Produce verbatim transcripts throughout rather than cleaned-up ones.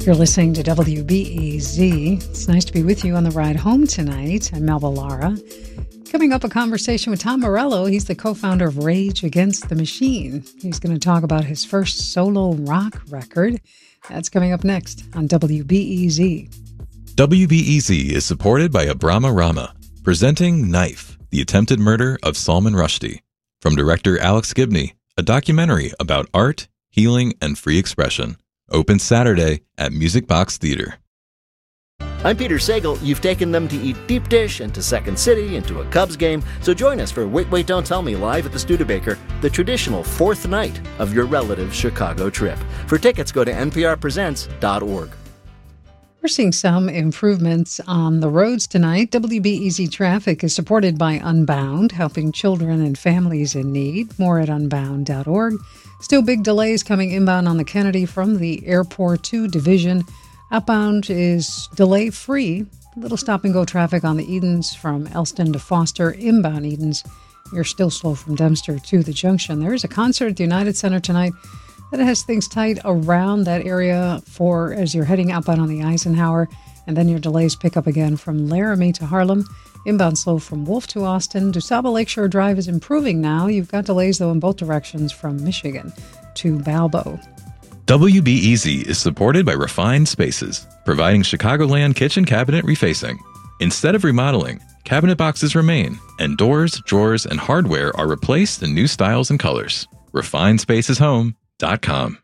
You're listening to W B E Z. It's nice to be with you on the ride home tonight. I'm Melba Lara. Coming up, a conversation with Tom Morello. He's the co-founder of Rage Against the Machine. He's going to talk about his first solo rock record. That's coming up next on W B E Z. W B E Z is supported by Abrama Rama, presenting Knife, the attempted murder of Salman Rushdie. From director Alex Gibney, a documentary about art, healing, and free expression. Open Saturday at Music Box Theater. I'm Peter Sagal. You've taken them to eat deep dish and to Second City and to a Cubs game. So join us for Wait, Wait, Don't Tell Me live at the Studebaker, the traditional fourth night of your relative's Chicago trip. For tickets, go to N P R presents dot org. We're seeing some improvements on the roads tonight. W B E Z traffic is supported by Unbound, helping children and families in need. More at unbound dot org. Still big delays coming inbound on the Kennedy from the Airport to Division. Outbound is delay-free. Little stop-and-go traffic on the Edens from Elston to Foster. Inbound Edens, you're still slow from Dempster to the Junction. There is a concert at the United Center tonight that has things tight around that area for as you're heading outbound on the Eisenhower. And then your delays pick up again from Laramie to Harlem. Inbound slow from Wolf to Austin. DuSable Lakeshore Drive is improving now. You've got delays, though, in both directions from Michigan to Balbo. W B E Z is supported by Refined Spaces, providing Chicagoland kitchen cabinet refacing. Instead of remodeling, cabinet boxes remain, and doors, drawers, and hardware are replaced in new styles and colors. refined spaces home dot com.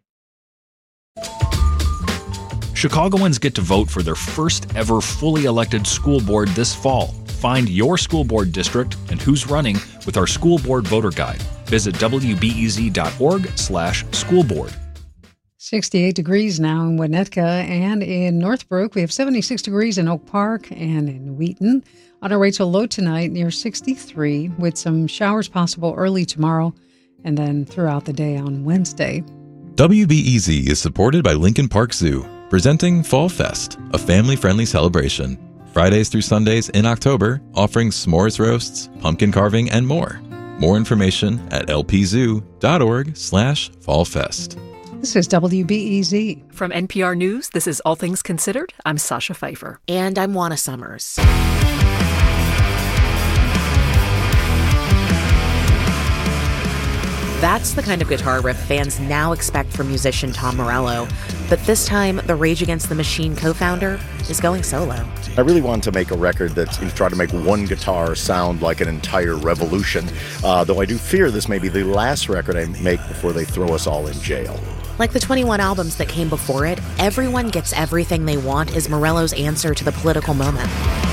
Chicagoans get to vote for their first ever fully elected school board this fall. Find your school board district and who's running with our school board voter guide. Visit W B E Z dot org slash school board. sixty-eight degrees now in Winnetka and in Northbrook. We have seventy-six degrees in Oak Park and in Wheaton. On our way to low tonight near sixty-three with some showers possible early tomorrow and then throughout the day on Wednesday. W B E Z is supported by Lincoln Park Zoo, presenting Fall Fest, a family-friendly celebration. Fridays through Sundays in October, offering s'mores roasts, pumpkin carving, and more. More information at l p zoo dot org slash fall fest. This is W B E Z. From N P R News, this is All Things Considered. I'm Sasha Pfeiffer. And I'm Juana Summers. That's the kind of guitar riff fans now expect from musician Tom Morello. But this time, the Rage Against the Machine co-founder is going solo. I really wanted to make a record that tried to make one guitar sound like an entire revolution, uh, though I do fear this may be the last record I make before they throw us all in jail. Like the twenty-one albums that came before it, Everyone Gets Everything They Want is Morello's answer to the political moment.